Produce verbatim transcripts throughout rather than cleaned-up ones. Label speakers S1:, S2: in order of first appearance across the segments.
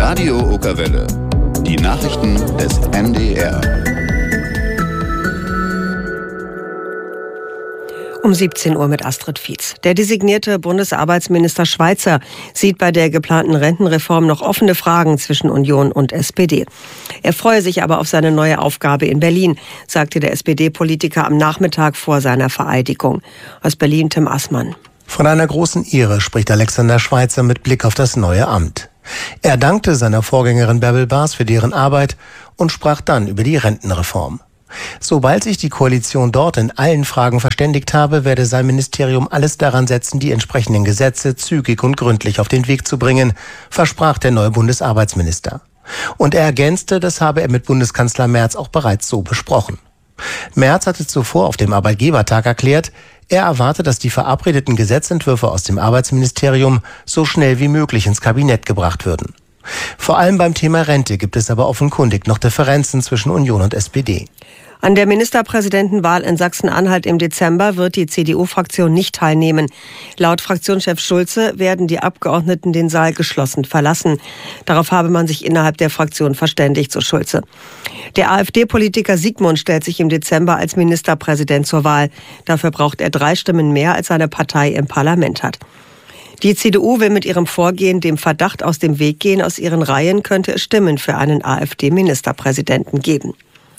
S1: Radio Okerwelle. Die Nachrichten des M D R.
S2: Um siebzehn Uhr mit Astrid Fietz. Der designierte Bundesarbeitsminister Schweizer sieht bei der geplanten Rentenreform noch offene Fragen zwischen Union und S P D. Er freue sich aber auf seine neue Aufgabe in Berlin, sagte der S P D-Politiker am Nachmittag vor seiner Vereidigung. Aus Berlin Tim Assmann.
S3: Von einer großen Ehre spricht Alexander Schweizer mit Blick auf das neue Amt. Er dankte seiner Vorgängerin Bärbel Baas für deren Arbeit und sprach dann über die Rentenreform. Sobald sich die Koalition dort in allen Fragen verständigt habe, werde sein Ministerium alles daran setzen, die entsprechenden Gesetze zügig und gründlich auf den Weg zu bringen, versprach der neue Bundesarbeitsminister. Und er ergänzte, das habe er mit Bundeskanzler Merz auch bereits so besprochen. Merz hatte zuvor auf dem Arbeitgebertag erklärt, er erwarte, dass die verabredeten Gesetzentwürfe aus dem Arbeitsministerium so schnell wie möglich ins Kabinett gebracht würden. Vor allem beim Thema Rente gibt es aber offenkundig noch Differenzen zwischen Union und S P D.
S2: An der Ministerpräsidentenwahl in Sachsen-Anhalt im Dezember wird die C D U-Fraktion nicht teilnehmen. Laut Fraktionschef Schulze werden die Abgeordneten den Saal geschlossen verlassen. Darauf habe man sich innerhalb der Fraktion verständigt, so Schulze. Der AfD-Politiker Siegmund stellt sich im Dezember als Ministerpräsident zur Wahl. Dafür braucht er drei Stimmen mehr, als seine Partei im Parlament hat. Die C D U will mit ihrem Vorgehen dem Verdacht aus dem Weg gehen, aus ihren Reihen könnte es Stimmen für einen AfD-Ministerpräsidenten geben.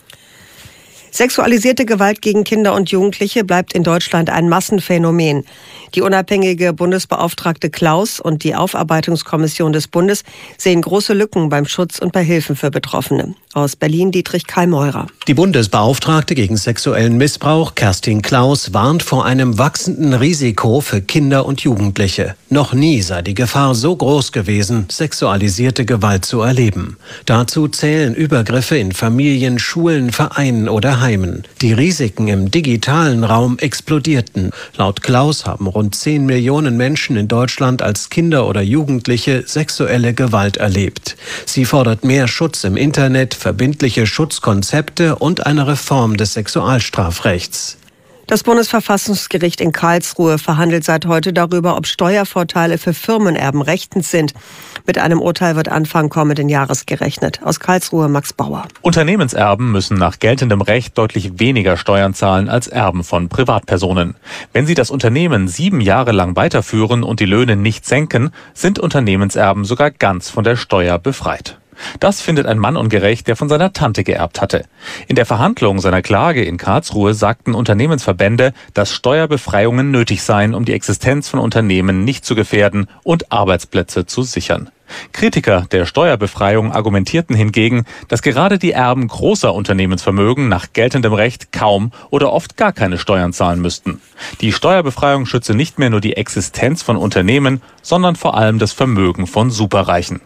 S2: Sexualisierte Gewalt gegen Kinder und Jugendliche bleibt in Deutschland ein Massenphänomen. Die unabhängige Bundesbeauftragte Klaus und die Aufarbeitungskommission des Bundes sehen große Lücken beim Schutz und bei Hilfen für Betroffene. Aus Berlin Dietrich Kallmeurer.
S4: Die Bundesbeauftragte gegen sexuellen Missbrauch, Kerstin Klaus, warnt vor einem wachsenden Risiko für Kinder und Jugendliche. Noch nie sei die Gefahr so groß gewesen, sexualisierte Gewalt zu erleben. Dazu zählen Übergriffe in Familien, Schulen, Vereinen oder Heimen. Die Risiken im digitalen Raum explodierten. Laut Klaus haben rund zehn Millionen Menschen in Deutschland als Kinder oder Jugendliche sexuelle Gewalt erlebt. Sie fordert mehr Schutz im Internet, verbindliche Schutzkonzepte und eine Reform des Sexualstrafrechts.
S2: Das Bundesverfassungsgericht in Karlsruhe verhandelt seit heute darüber, ob Steuervorteile für Firmenerben rechtens sind. Mit einem Urteil wird Anfang kommenden Jahres gerechnet. Aus Karlsruhe Max Bauer.
S5: Unternehmenserben müssen nach geltendem Recht deutlich weniger Steuern zahlen als Erben von Privatpersonen. Wenn sie das Unternehmen sieben Jahre lang weiterführen und die Löhne nicht senken, sind Unternehmenserben sogar ganz von der Steuer befreit. Das findet ein Mann ungerecht, der von seiner Tante geerbt hatte. In der Verhandlung seiner Klage in Karlsruhe sagten Unternehmensverbände, dass Steuerbefreiungen nötig seien, um die Existenz von Unternehmen nicht zu gefährden und Arbeitsplätze zu sichern. Kritiker der Steuerbefreiung argumentierten hingegen, dass gerade die Erben großer Unternehmensvermögen nach geltendem Recht kaum oder oft gar keine Steuern zahlen müssten. Die Steuerbefreiung schütze nicht mehr nur die Existenz von Unternehmen, sondern vor allem das Vermögen von Superreichen.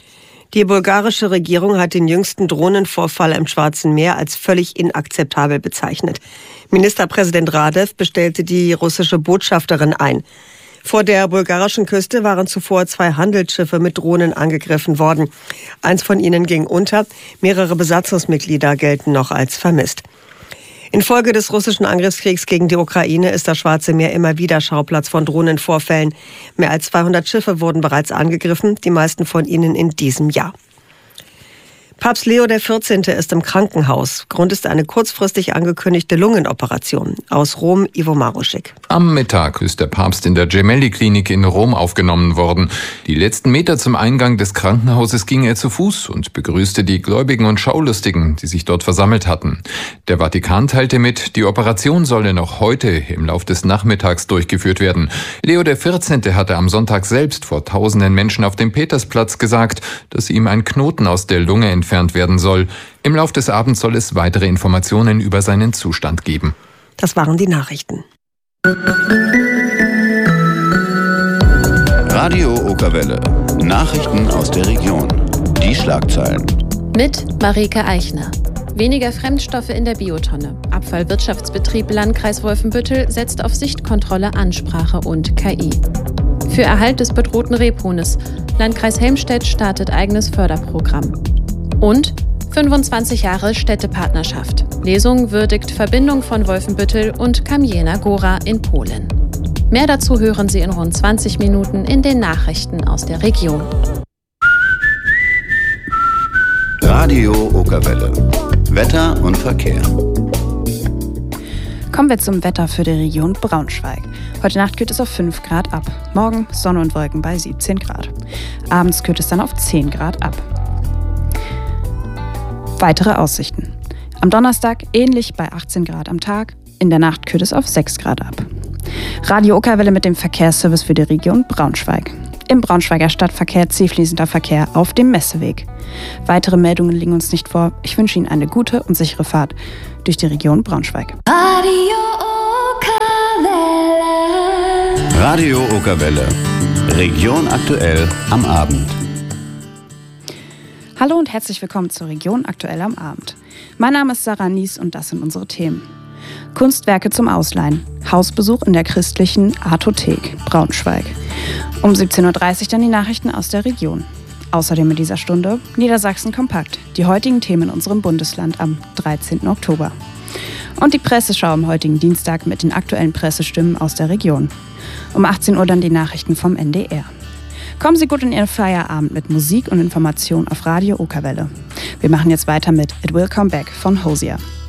S2: Die bulgarische Regierung hat den jüngsten Drohnenvorfall im Schwarzen Meer als völlig inakzeptabel bezeichnet. Ministerpräsident Radev bestellte die russische Botschafterin ein. Vor der bulgarischen Küste waren zuvor zwei Handelsschiffe mit Drohnen angegriffen worden. Eins von ihnen ging unter, mehrere Besatzungsmitglieder gelten noch als vermisst. Infolge des russischen Angriffskriegs gegen die Ukraine ist das Schwarze Meer immer wieder Schauplatz von Drohnenvorfällen. Mehr als zweihundert Schiffe wurden bereits angegriffen, die meisten von ihnen in diesem Jahr. Papst Leo der vierzehnte ist im Krankenhaus. Grund ist eine kurzfristig angekündigte Lungenoperation. Aus Rom, Ivo Maruschik.
S6: Am Mittag ist der Papst in der Gemelli-Klinik in Rom aufgenommen worden. Die letzten Meter zum Eingang des Krankenhauses ging er zu Fuß und begrüßte die Gläubigen und Schaulustigen, die sich dort versammelt hatten. Der Vatikan teilte mit, die Operation solle noch heute im Lauf des Nachmittags durchgeführt werden. Leo der vierzehnte hatte am Sonntag selbst vor tausenden Menschen auf dem Petersplatz gesagt, dass ihm ein Knoten aus der Lunge entfernt werden soll. Im Lauf des Abends soll es weitere Informationen über seinen Zustand geben.
S2: Das waren die Nachrichten.
S1: Radio Okerwelle. Nachrichten aus der Region. Die Schlagzeilen.
S7: Mit Marike Eichner. Weniger Fremdstoffe in der Biotonne. Abfallwirtschaftsbetrieb Landkreis Wolfenbüttel setzt auf Sichtkontrolle, Ansprache und K I. Für Erhalt des bedrohten Rebhuhnes. Landkreis Helmstedt startet eigenes Förderprogramm. Und fünfundzwanzig Jahre Städtepartnerschaft. Lesung würdigt Verbindung von Wolfenbüttel und Kamienia Góra in Polen. Mehr dazu hören Sie in rund zwanzig Minuten in den Nachrichten aus der Region.
S1: Radio Okerwelle. Wetter und Verkehr.
S8: Kommen wir zum Wetter für die Region Braunschweig. Heute Nacht kühlt es auf fünf Grad ab. Morgen Sonne und Wolken bei siebzehn Grad. Abends kühlt es dann auf zehn Grad ab. Weitere Aussichten. Am Donnerstag ähnlich bei achtzehn Grad am Tag. In der Nacht kühlt es auf sechs Grad ab. Radio Okerwelle mit dem Verkehrsservice für die Region Braunschweig. Im Braunschweiger Stadtverkehr zielfließender Verkehr auf dem Messeweg. Weitere Meldungen liegen uns nicht vor. Ich wünsche Ihnen eine gute und sichere Fahrt durch die Region Braunschweig.
S1: Radio Okerwelle. Radio Okerwelle. Region aktuell am Abend.
S8: Hallo und herzlich willkommen zur Region aktuell am Abend. Mein Name ist Sarah Nies und das sind unsere Themen. Kunstwerke zum Ausleihen. Hausbesuch in der christlichen Artothek Braunschweig. Um siebzehn Uhr dreißig dann die Nachrichten aus der Region. Außerdem in dieser Stunde Niedersachsen kompakt. Die heutigen Themen in unserem Bundesland am dreizehnten Oktober. Und die Presseschau am heutigen Dienstag mit den aktuellen Pressestimmen aus der Region. Um achtzehn Uhr dann die Nachrichten vom N D R. Kommen Sie gut in Ihren Feierabend mit Musik und Information auf Radio Okerwelle. Wir machen jetzt weiter mit It Will Come Back von Hosier.